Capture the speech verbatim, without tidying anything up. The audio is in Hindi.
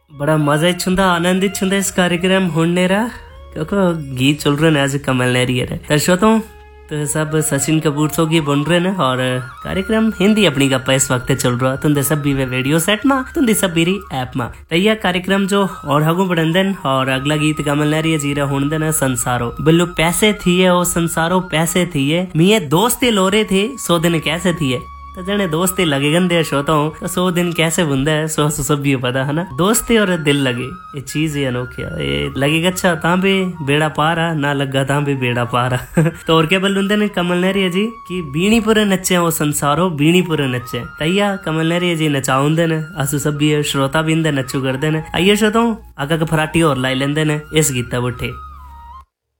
बड़ा मजा छुंदा आनंदित छुंदा इस कार्यक्रम होने रहा क्योंकि गीत चल रहे हैं आज कमल नेहरी है दर्शकों तो सब सचिन कपूर सो की बन रहे हैं और कार्यक्रम हिंदी अपनी गप्पा इस वक्त चल रहा है तुंदे सब भी वे वीडियो सेट में तुंदी सब भी ऐप में तो यह कार्यक्रम जो और हगू बढ़न और अगला गीत कमल नेहरी जीरा होने देना संसारो बिल्लू पैसे थी है ओ संसारो पैसे थी है मिये दोस्ती लोरे थे सो दिन कैसे थी है तो जने दोस्ती लगे गंदे सोता हूँ तो सौ दिन कैसे बुंदा है सो सो सब भी पता है ना दोस्ती और दिल लगे ये चीज ही अनोखी ये लगेगा अच्छा ता भी बेड़ा पारा ना लगा ता भी बेड़ा पारा तो और क्या बोल ने कमल नेहरी जी कि बीणी पूरे नच्चे वो संसारो बीणी पूरे नच्चे तैया कमल नेहरी जी नचाउंदे ने असु सब भी श्रोता भी इंदे नच्चू करते ने आइए श्रोता हूँ आगा के फराटी और लाई लेंदे ने इस गीता बुठे।